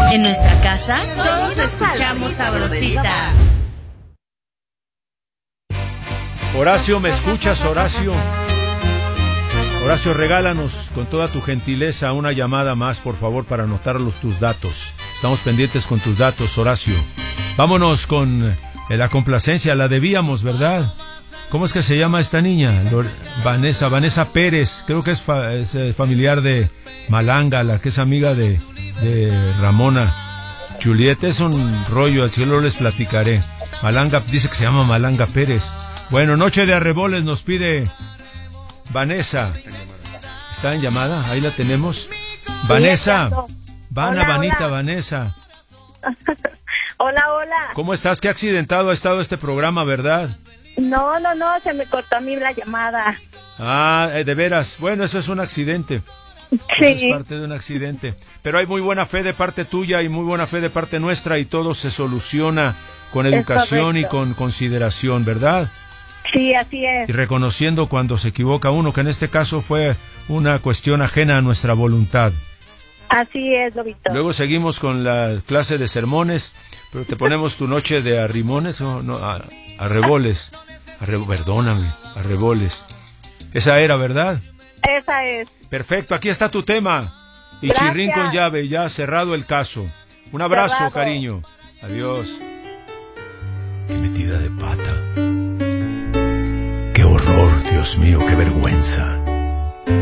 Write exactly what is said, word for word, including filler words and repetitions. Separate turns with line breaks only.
En nuestra casa, todos escuchamos Sabrosita.
Horacio, ¿me escuchas, Horacio? Horacio, regálanos con toda tu gentileza una llamada más, por favor, para anotar los, tus datos. Estamos pendientes con tus datos, Horacio. Vámonos con eh, la complacencia, la debíamos, ¿verdad? ¿Cómo es que se llama esta niña? Lore, Vanessa, Vanessa Pérez, creo que es, fa, es eh, familiar de Malanga, la que es amiga de, de Ramona. Julieta, es un rollo, al cielo les platicaré. Malanga, dice que se llama Malanga Pérez. Bueno, Noche de Arreboles nos pide Vanessa. ¿Está en llamada? Ahí la tenemos. Vanessa. Vana, Vanita, Vanessa.
Hola, hola.
¿Cómo estás? Qué accidentado ha estado este programa, ¿verdad?
No, no, no, se me cortó a mí la llamada.
Ah, eh, de veras. Bueno, eso es un accidente.
Sí.
Eso es parte de un accidente. Pero hay muy buena fe de parte tuya y muy buena fe de parte nuestra y todo se soluciona con educación y con consideración, ¿verdad?
Sí, así es.
Y reconociendo cuando se equivoca uno, que en este caso fue una cuestión ajena a nuestra voluntad.
Así es, Lobito.
Luego seguimos con la clase de sermones, pero te ponemos tu noche de arrimones, o no, a, arreboles, arre, perdóname, arreboles. Esa era, ¿verdad?
Esa es.
Perfecto, aquí está tu tema. Y
Gracias.
chirrín con llave, ya cerrado el caso. Un abrazo,
Cerrado.
cariño. Adiós. Qué metida de pata. Qué horror, Dios mío, qué vergüenza.